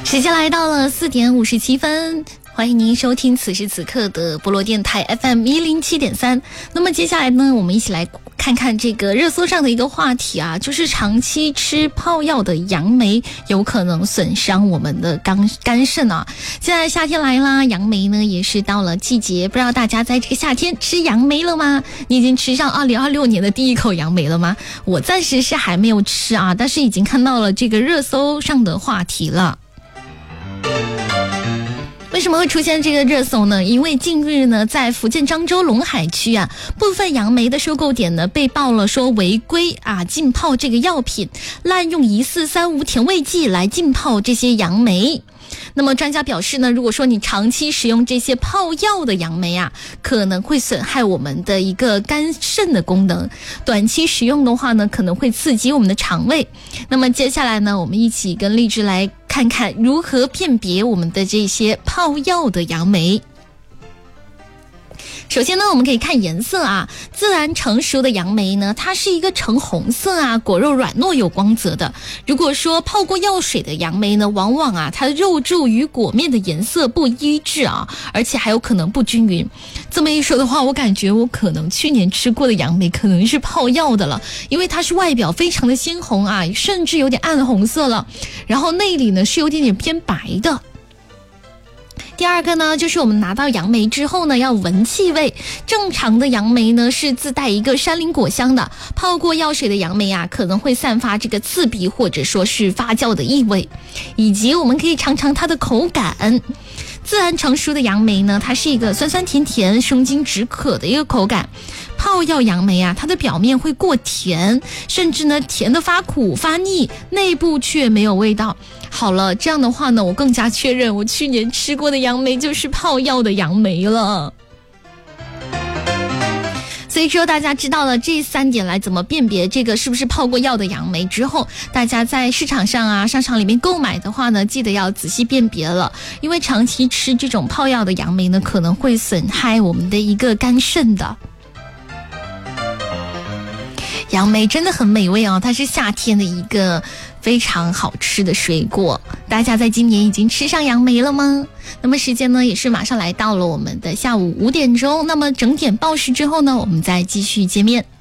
时间来到了4点57分，欢迎您收听此时此刻的菠萝电台 FM107.3。那么接下来呢，我们一起来看看这个热搜上的一个话题啊，就是长期吃泡药的杨梅有可能损伤我们的肝肾啊。现在夏天来啦，杨梅呢也是到了季节，不知道大家在这个夏天吃杨梅了吗？你已经吃上2026年的第一口杨梅了吗？我暂时是还没有吃啊，但是已经看到了这个热搜上的话题了。为什么会出现这个热搜呢？因为近日呢，在福建漳州龙海区啊，部分杨梅的收购点呢被曝了说违规浸泡这个药品，滥用疑似3无甜味剂来浸泡这些杨梅。那么专家表示呢，如果说你长期使用这些泡药的杨梅啊，可能会损害我们的一个肝肾的功能，短期使用的话呢，可能会刺激我们的肠胃。那么接下来呢，我们一起跟荔枝来看看如何辨别我们的这些泡药的杨梅。首先呢，我们可以看颜色啊，自然成熟的杨梅呢，它是一个橙红色啊，果肉软糯有光泽的。如果说泡过药水的杨梅呢，往往啊，它的肉柱与果面的颜色不一致啊，而且还有可能不均匀。这么一说的话，我感觉我可能去年吃过的杨梅可能是泡药的了，因为它是外表非常的鲜红啊，甚至有点暗红色了，然后内里呢是有点偏白的。第二个呢，就是我们拿到杨梅之后呢，要闻气味。正常的杨梅呢是自带一个山林果香的，泡过药水的杨梅啊，可能会散发这个刺鼻或者说是发酵的异味。以及我们可以尝尝它的口感。自然成熟的杨梅呢，它是一个酸酸甜甜、生津止渴的一个口感。泡药杨梅啊，它的表面会过甜，甚至呢甜的发苦发腻，内部却没有味道。好了，这样的话呢，我更加确认我去年吃过的杨梅就是泡药的杨梅了。所以说大家知道了这3点来怎么辨别这个是不是泡过药的杨梅之后，大家在市场上啊、商场里面购买的话呢，记得要仔细辨别了，因为长期吃这种泡药的杨梅呢，可能会损害我们的一个肝肾的。杨梅真的很美味哦，它是夏天的一个非常好吃的水果。大家在今年已经吃上杨梅了吗？那么时间呢也是马上来到了我们的下午5点钟，那么整点报时之后呢，我们再继续见面。